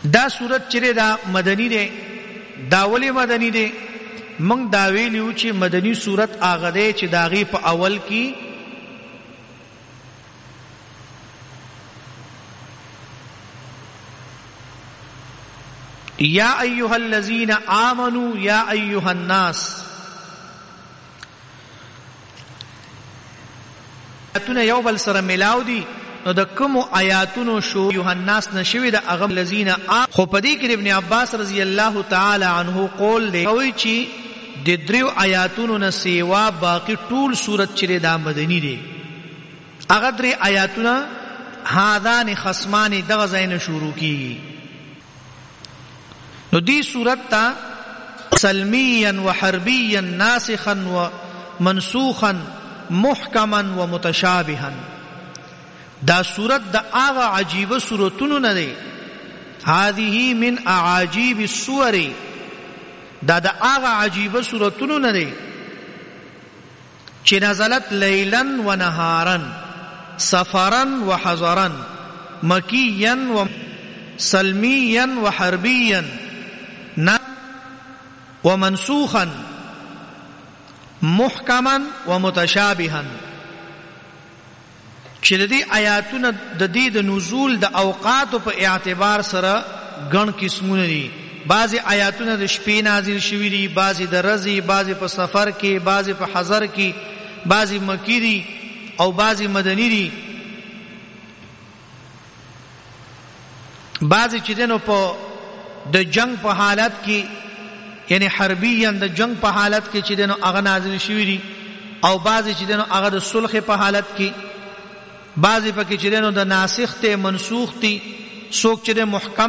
دا صورت چره دا مدنی ده، دا ولی مدنی ده؟ منگ دا ویلیو چه مدنی صورت آغا ده چه داغی پا اول کی یا ایها الذین آمنوا یا ایها الناس. آیاتونه یو بل سره ملاو دي، نو د کوم آیاتونو شو ایها الناس نشوي د اغم الذین خو پدې کې ابن عباس رضی الله تعالی عنہ قول دی کوي چې د دریو آیاتونو نه سیوا باقی ټول سورت چې د مدنی دی. هغه درې آیاتونه هاذان خصمان دغه ځای شروع کیږي. نو دی صورت تا سلمیا و حربیا ناسخا و منسوخا محکما و متشابها. دا صورت دا آغا عجیب صورتونو ندے، هذه من اعاجیب الصور. دا آغا عجیب صورتونو ندے چی نزلت لیلا و نهارا سفرا و حضرا مکیا و سلمیا و حربیا ومنسوخا محکما ومتشابها. چې د دې آیاتونه د دې د نزول د اوقات په اعتبار سره ګڼ قسمونه دي. بعضی آیاتونه د شپې نازل شوي دي، بعضی د ورځې، بعضی په سفر کې، بعضی په حضر کې، بعضی مکی دي او بعضی مدنی دي. بعضی چې دنو په د جنگ په حالت کې یعنی حربیاً د جنگ په حالت کې چې دنو هغه نازل شوي دي، او بعضی چې دنو هغه د صلح په حالت کې، بعضی پکې چې دنو د ناسخ ته منسوخ دي، څوک چې د محکم